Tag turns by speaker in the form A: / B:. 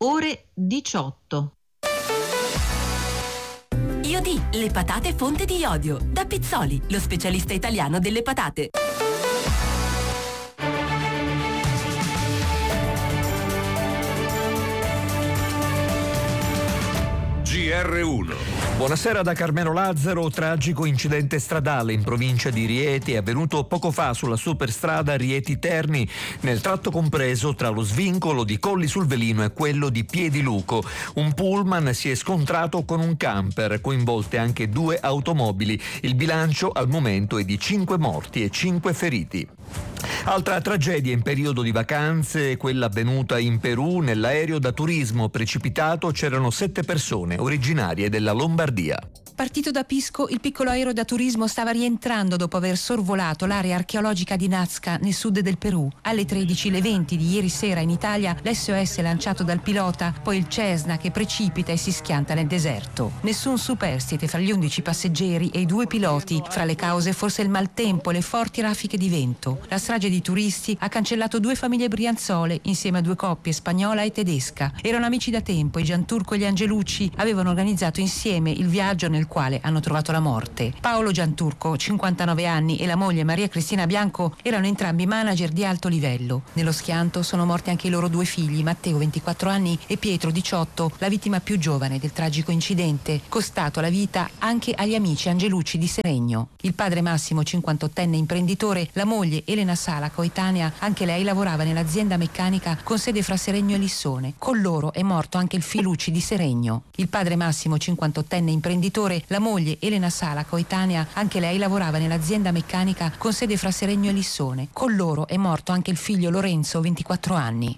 A: ore 18.
B: Iodi, le patate fonte di iodio. Da Pizzoli, lo specialista italiano delle patate.
C: GR1.
D: Buonasera da Carmelo Lazzaro. Tragico incidente stradale in provincia di Rieti è avvenuto poco fa sulla superstrada Rieti-Terni, nel tratto compreso tra lo svincolo di Colli sul Velino e quello di Piediluco. Un pullman si è scontrato con un camper, coinvolte anche 2 automobili. Il bilancio al momento è di 5 morti e 5 feriti. Altra tragedia in periodo di vacanze, quella avvenuta in Perù. Nell'aereo da turismo precipitato c'erano 7 persone originarie della Lombardia.
E: Partito da Pisco, il piccolo aereo da turismo stava rientrando dopo aver sorvolato l'area archeologica di Nazca nel sud del Perù. Alle 13:20 di ieri sera in Italia l'SOS lanciato dal pilota, poi il Cessna che precipita e si schianta nel deserto. Nessun superstite fra gli 11 passeggeri e i 2 piloti. Fra le cause forse il maltempo e le forti raffiche di vento. La strage di turisti ha cancellato 2 famiglie brianzole insieme a 2 coppie, spagnola e tedesca. Erano amici da tempo e Gianturco e gli Angelucci avevano organizzato insieme il viaggio nel quale hanno trovato la morte. Paolo Gianturco, 59 anni, e la moglie Maria Cristina Bianco erano entrambi manager di alto livello. Nello schianto sono morti anche i loro 2 figli, Matteo, 24 anni, e Pietro, 18, la vittima più giovane del tragico incidente, costato la vita anche agli amici Angelucci di Seregno. Il padre Massimo, 58enne imprenditore, la moglie Elena Sala, coetanea, anche lei lavorava nell'azienda meccanica con sede fra Seregno e Lissone. Con loro è morto anche il Filucci di Seregno. Il padre Massimo, 58enne imprenditore, la moglie Elena Sala, coetanea, anche lei lavorava nell'azienda meccanica con sede fra Seregno e Lissone. Con loro è morto anche il figlio Lorenzo, 24 anni.